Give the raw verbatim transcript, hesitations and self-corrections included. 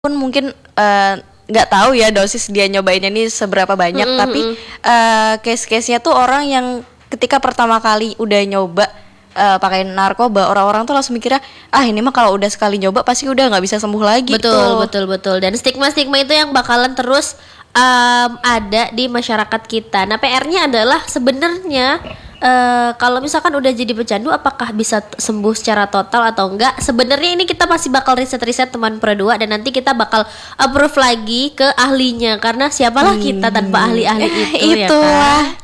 pun mungkin eh, nggak uh, tahu ya dosis dia nyobainnya nih seberapa banyak, mm-hmm. tapi uh, case-case-nya tuh orang yang ketika pertama kali udah nyoba uh, pakai narkoba, orang-orang tuh langsung mikirnya ah ini mah kalau udah sekali nyoba pasti udah nggak bisa sembuh lagi. Betul tuh. betul betul. Dan stigma-stigma itu yang bakalan terus um, ada di masyarakat kita. Nah P R-nya adalah sebenarnya Uh, kalau misalkan udah jadi pecandu apakah bisa t- sembuh secara total atau enggak? Sebenarnya ini kita masih bakal riset-riset teman Pro dua dan nanti kita bakal approve lagi ke ahlinya karnya siapalah hmm. kita tanpa ahli-ahli itu. Itulah ya kan?